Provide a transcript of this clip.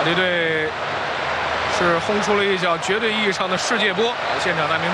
马迪队是轰出了一脚绝对意义上的世界波，现场大屏